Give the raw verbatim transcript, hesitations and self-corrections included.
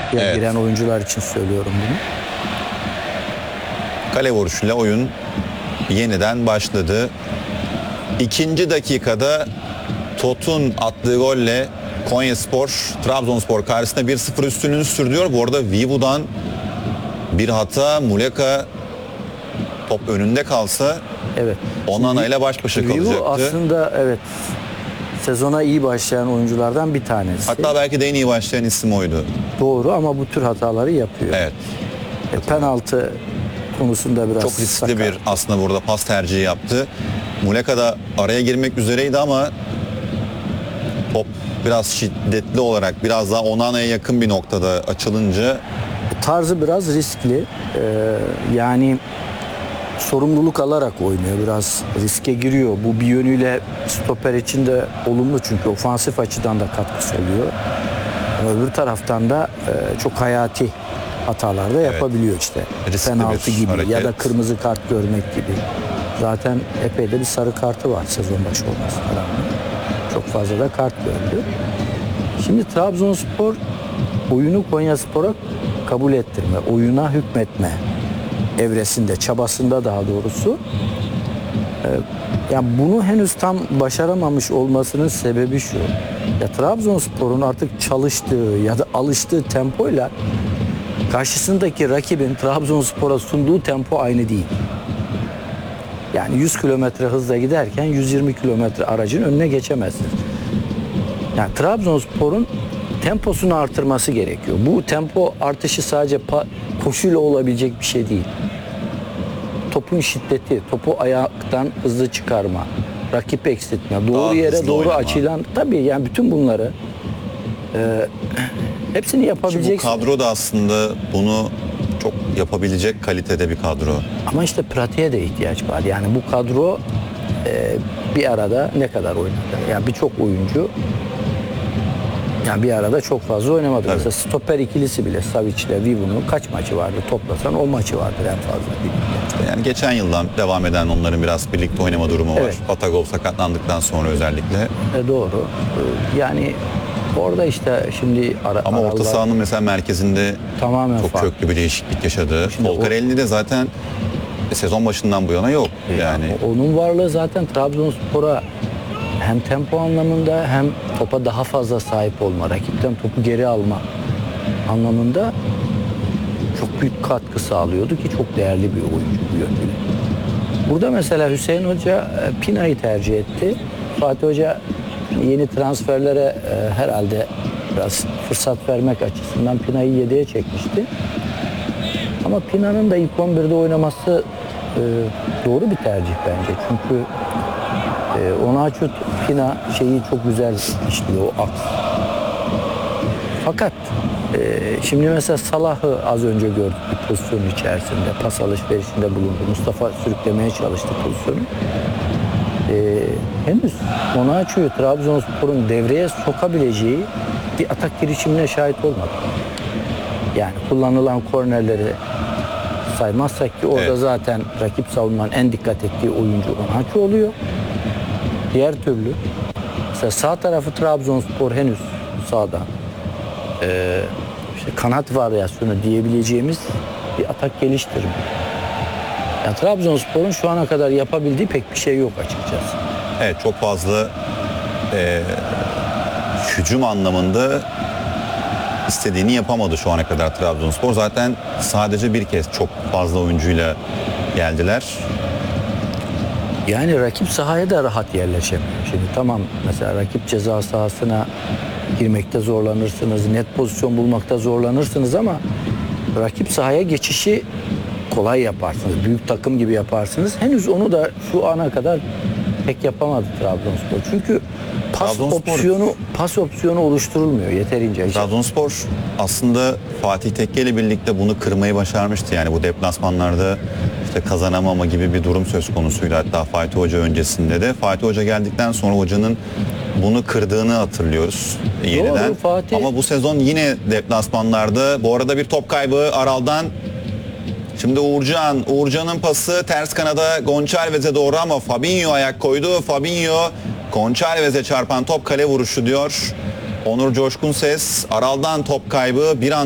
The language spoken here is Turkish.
evet. giren oyuncular için söylüyorum bunu. Kale vuruşuyla oyun yeniden başladı. İkinci dakikada Tot'un attığı golle Konyaspor, Trabzonspor karşısında bir sıfır üstünlüğünü sürdürüyor. Bu arada Vivu'dan bir hata, Muleka top önünde kalsa evet. Onana ile baş başa kalacaktı. Vivu aslında evet sezona iyi başlayan oyunculardan bir tanesi. Hatta belki de en iyi başlayan isim oydu. Doğru ama bu tür hataları yapıyor. Evet. E, penaltı konusunda biraz çok riskli sakat. bir aslında burada pas tercihi yaptı. Muleka da araya girmek üzereydi ama top biraz şiddetli olarak biraz daha Onana'ya yakın bir noktada açılınca tarzı biraz riskli. Ee, yani sorumluluk alarak oynuyor. Biraz riske giriyor. Bu bir yönüyle stoper için de olumlu çünkü ofansif açıdan da katkısı oluyor. Öbür taraftan da e, çok hayati hatalar da yapabiliyor evet. işte. Riskli Penaltı gibi hareket. ya da kırmızı kart görmek gibi. Zaten epey de bir sarı kartı var sezon başı olmasına rağmen. Çok fazla da kart gördü. Şimdi Trabzonspor oyunu Konyaspor'a kabul ettirme, oyuna hükmetme evresinde, çabasında daha doğrusu. Ee, yani bunu henüz tam başaramamış olmasının sebebi şu. Ya Trabzonspor'un artık çalıştığı ya da alıştığı tempoyla karşısındaki rakibin Trabzonspor'a sunduğu tempo aynı değil. Yani yüz kilometre hızla giderken yüz yirmi kilometre aracın önüne geçemezsin. Yani Trabzonspor'un temposunu artırması gerekiyor. Bu tempo artışı sadece koşuyla olabilecek bir şey değil. Topun şiddeti, topu ayaktan hızlı çıkarma, rakip eksiltme, doğru Daha yere doğru oynama. açılan, tabii yani bütün bunları e, hepsini yapabileceksin. Bu kadro da aslında bunu çok yapabilecek kalitede bir kadro. Ama işte pratiğe de ihtiyaç var. Yani bu kadro e, bir arada ne kadar oynadı? Yani birçok oyuncu yani bir arada çok fazla oynamadı. Tabii. Mesela stoper ikilisi bile Savic ile Vivu'nun kaç maçı vardı? Toplasan o maçı vardır en fazla. Yani geçen yıldan devam eden onların biraz birlikte oynama durumu var. Evet. Patagol sakatlandıktan sonra özellikle. E doğru. E, yani orada işte şimdi ara, ama orta aralar, sahanın mesela merkezinde tamamen çok farklı. köklü bir değişiklik yaşadı. Şimdi Volcarelli de zaten sezon başından bu yana yok. Yani onun varlığı zaten Trabzonspor'a hem tempo anlamında hem topa daha fazla sahip olma, rakipten topu geri alma anlamında çok büyük katkı sağlıyordu ki çok değerli bir oyuncu bu yönüyle. Burada mesela Hüseyin Hoca Pina'yı tercih etti. Fatih Hoca yeni transferlere herhalde biraz fırsat vermek açısından Pina'yı yedeğe çekmişti. Ama Pina'nın da ilk on birde oynaması doğru bir tercih bence. Çünkü Onaçu Pina şeyi çok güzel işliyor o aks. Fakat e, şimdi mesela Salah'ı az önce gördük bir pozisyon içerisinde. Pas alışverişinde bulundu. Mustafa sürüklemeye çalıştı pozisyonu. E, henüz Onaçu'yu Trabzonspor'un devreye sokabileceği bir atak girişimine şahit olmadı. Yani kullanılan kornerleri saymazsak ki orada evet. zaten rakip savunmanın en dikkat ettiği oyuncu Onaçu oluyor. Diğer türlü mesela sağ tarafı Trabzonspor henüz sağda e, işte kanat varyasyonu diyebileceğimiz bir atak geliştirmiyor. Yani Trabzonspor'un şu ana kadar yapabildiği pek bir şey yok açıkçası. Evet çok fazla e, hücum anlamında istediğini yapamadı şu ana kadar Trabzonspor. Zaten sadece bir kez çok fazla oyuncuyla geldiler. Yani rakip sahaya da rahat yerleşemiyor. Şimdi tamam mesela rakip ceza sahasına girmekte zorlanırsınız, net pozisyon bulmakta zorlanırsınız ama rakip sahaya geçişi kolay yaparsınız. Büyük takım gibi yaparsınız. Henüz onu da şu ana kadar pek yapamadı Trabzonspor. Çünkü pas Trabzonspor, opsiyonu pas opsiyonu oluşturulmuyor yeterince. Trabzonspor aslında Fatih Tekke ile birlikte bunu kırmayı başarmıştı. Yani bu deplasmanlarda işte kazanamama gibi bir durum söz konusuydu. Hatta Fatih Hoca öncesinde de. Fatih Hoca geldikten sonra hocanın bunu kırdığını hatırlıyoruz yeniden. Doğru, Fatih. Ama bu sezon yine deplasmanlarda. Bu arada bir top kaybı Aral'dan. Şimdi Uğurcan, Uğurcan'ın pası ters kanada Gonçalvez'e doğru ama Fabinho ayak koydu. Fabinho Gonçalvez'e çarpan top kale vuruşu diyor. Onur Coşkun Ses, Aral'dan top kaybı bir an